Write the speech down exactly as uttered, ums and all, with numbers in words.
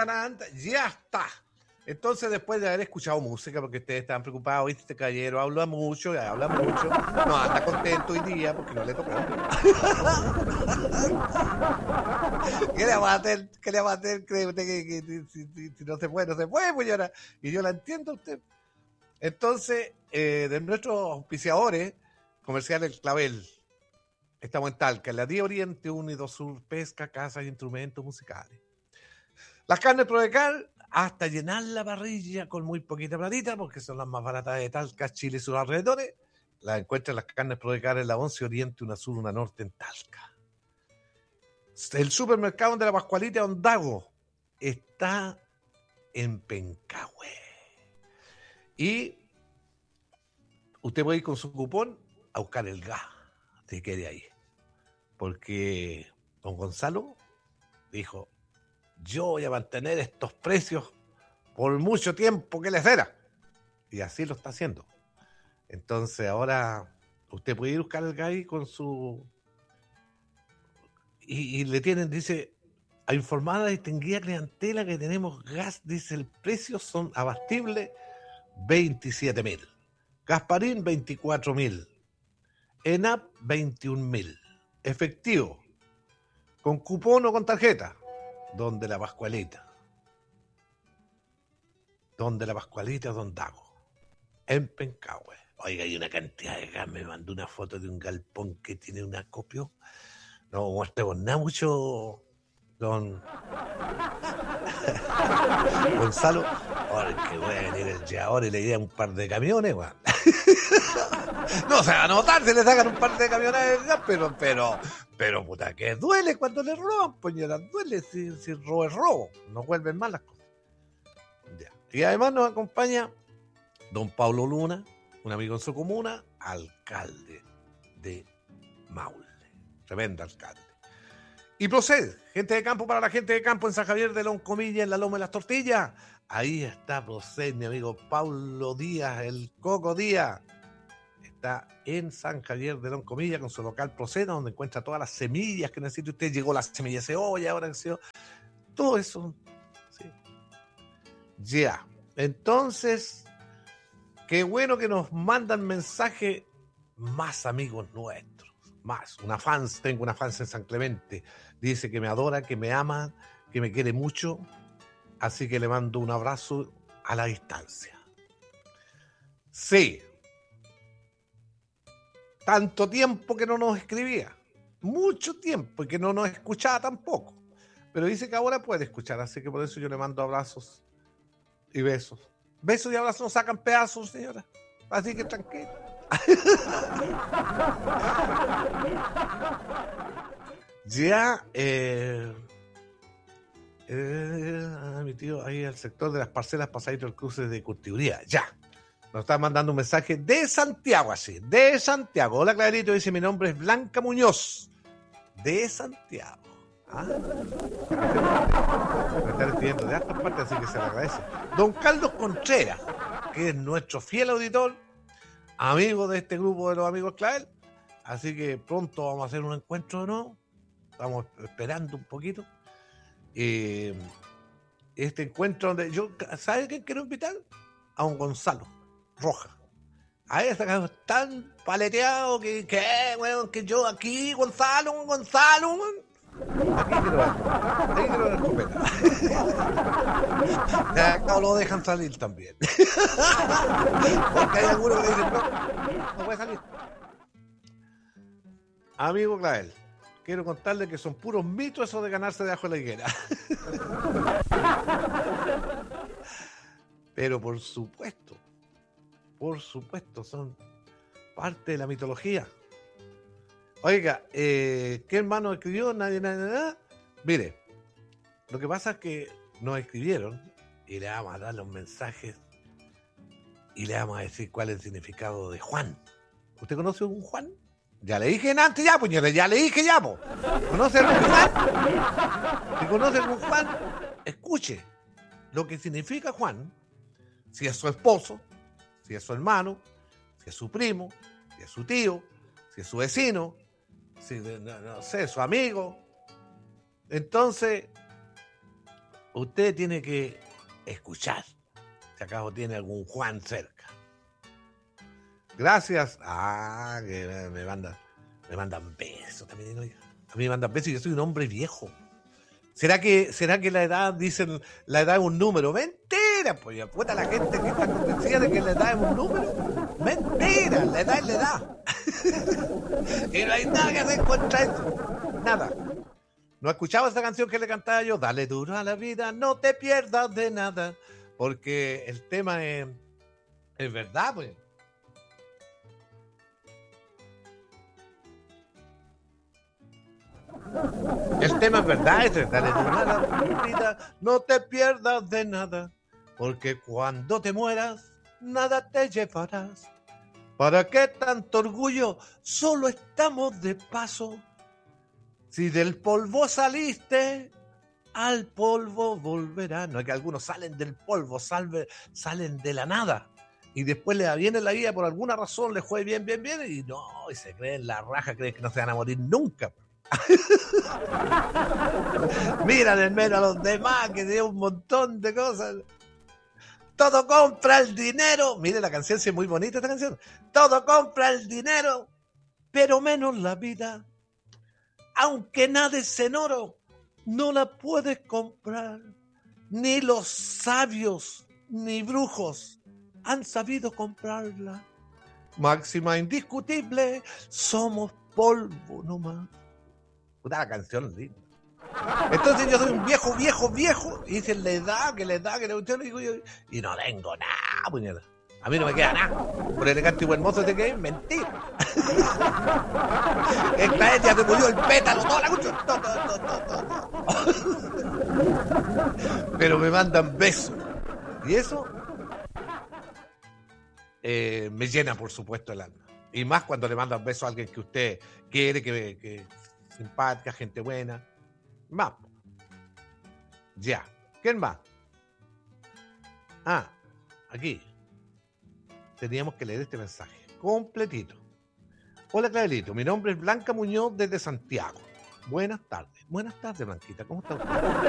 tarán, ya está. Entonces, después de haber escuchado música, porque ustedes estaban preocupados, ¿viste? Este caballero habla mucho, habla mucho. No anda contento hoy día porque no le tocó. ¿Qué le va a hacer? ¿Qué le va a hacer? ¿Cree usted que, que, que si, si, si no se puede, no se puede, pues señora? Y yo la entiendo a usted. Entonces, eh, de nuestros auspiciadores, Comerciales El Clavel, estamos en Talca, en la Día Oriente, uno y dos Sur, pesca, casas y instrumentos musicales. Las carnes Prodecar, hasta llenar la parrilla con muy poquita platita, porque son las más baratas de Talca, Chile y sus alrededores. Las encuentran las carnes Prodecar en la once Oriente, una Sur, una Norte en Talca. El supermercado de la Pascualita Ondago está en Pencahue. Y usted puede ir con su cupón a buscar el gas, si quiere ahí. Porque don Gonzalo dijo, yo voy a mantener estos precios por mucho tiempo que les era. Y así lo está haciendo. Entonces ahora usted puede ir a buscar el gas ahí con su... Y, y le tienen, dice, a informada y distinguida clientela que tenemos gas, dice, el precio son abastibles veintisiete mil. Gasparín veinticuatro mil. ENAP veintiún mil. Efectivo. Con cupón o con tarjeta. Donde la Pascualita. Donde la Pascualita Don Dago. En Pencahue. Oiga, hay una cantidad de gas. Me mandó una foto de un galpón que tiene un acopio. No muestremos nada mucho, don Gonzalo. Ahora que voy a venir el llevador y le idea un par de camiones, weón. No se va a notar si le sacan un par de camiones de gas, pero, pero, pero, puta, que duele cuando le roban, puñera, duele si, si robo es robo, no vuelven mal las cosas. Ya. Y además nos acompaña don Pablo Luna, un amigo en su comuna, alcalde de Maule. Tremendo alcalde. Y Proced, gente de campo para la gente de campo en San Javier de Loncomilla, en la Loma de las Tortillas. Ahí está Proced, mi amigo Paulo Díaz, el Coco Díaz. Está en San Javier de Loncomilla con su local Proced, donde encuentra todas las semillas que necesita usted. Llegó la semilla de cebolla, ahora que se... todo eso. Sí. Ya. Yeah. Entonces, qué bueno que nos mandan mensajes más amigos nuestros. Más, una fans, tengo una fans en San Clemente, dice que me adora, que me ama, que me quiere mucho, así que le mando un abrazo a la distancia. Sí, tanto tiempo que no nos escribía, mucho tiempo y que no nos escuchaba tampoco, pero dice que ahora puede escuchar, así que por eso yo le mando abrazos y besos. Besos y abrazos no sacan pedazos, señora, así que tranquilo. Ya eh, eh, mi tío ahí al sector de las parcelas pasadito el cruce de Curtiduría. Ya nos está mandando un mensaje de Santiago, así, de Santiago. Hola Clarito, dice, mi nombre es Blanca Muñoz, de Santiago. Ah, me están escribiendo de estas partes, así que se le agradece. Don Carlos Contreras, que es nuestro fiel auditor, amigo de este grupo de los amigos Clavel, así que pronto vamos a hacer un encuentro de nuevo. Estamos esperando un poquito. Eh, este encuentro donde yo, ¿sabe quién quiero invitar? A un Gonzalo Roja. Ahí está tan paleteado que, que, bueno, que yo aquí, Gonzalo, Gonzalo, aquí quiero ver, ahí quiero ver escopeta. Ya acá lo dejan salir también. Porque hay algunos que dicen, no, no puede salir. Amigo Clavel, quiero contarle que son puros mitos eso de ganarse debajo de la higuera. Pero por supuesto, por supuesto, son parte de la mitología. Oiga, eh, ¿qué hermano escribió? Nadie, nadie, nada. Mire, lo que pasa es que nos escribieron y le vamos a dar los mensajes y le vamos a decir cuál es el significado de Juan. ¿Usted conoce a un Juan? Ya le dije antes ya, puñales, ya le dije ya, po. ¿Conoce a algún Juan? Si conoce a algún Juan, escuche lo que significa Juan, si es su esposo, si es su hermano, si es su primo, si es su tío, si es su vecino, si no, no sé, su amigo. Entonces, usted tiene que escuchar. Si acaso tiene algún Juan cerca. Gracias. Ah, que me, me mandan, me mandan besos también. Oiga. A mí me mandan besos y yo soy un hombre viejo. ¿Será que, será que la edad, dicen, la edad es un número? Mentira, pues ya puta la gente que está convencida de que la edad es un número. Mentira, la edad es la edad. Y no hay nada que hacer contra eso. Nada. ¿No escuchaba esa canción que le cantaba yo? Dale duro a la vida, no te pierdas de nada. Porque el tema es, es verdad, pues. El tema es verdad, ese, dale duro a la vida, no te pierdas de nada. Porque cuando te mueras, nada te llevarás. ¿Para qué tanto orgullo? Solo estamos de paso. Si del polvo saliste, al polvo volverá. No es que algunos salen del polvo, salve, salen de la nada. Y después le viene la vida por alguna razón, le juegue bien, bien, bien. Y no, y se creen la raja, creen que no se van a morir nunca. Mira de menos a los demás, que tienen un montón de cosas. Todo compra el dinero. Mire, la canción sí es muy bonita, esta canción. Todo compra el dinero, pero menos la vida. Aunque nada es en oro, no la puedes comprar. Ni los sabios, ni brujos han sabido comprarla. Máxima indiscutible, somos polvo nomás. Puta canción linda. Entonces yo soy un viejo, viejo, viejo, y dicen la edad, que la edad, que la cuestión, y digo yo, y no tengo nada, puñeta. A mí no me queda nada. Por elegante y buen mozo de que es mentira. Esta ella se murió el pétalo, toda la cuestión, todo, todo, todo, todo. Pero me mandan besos. Y eso eh, me llena, por supuesto, el alma. Y más cuando le mandan besos a alguien que usted quiere, que, que simpática, gente buena. Más. Ya. ¿Quién más? Ah, aquí. Teníamos que leer este mensaje. Completito. Hola, Clavelito. Mi nombre es Blanca Muñoz desde Santiago. Buenas tardes. Buenas tardes, Blanquita. ¿Cómo está usted?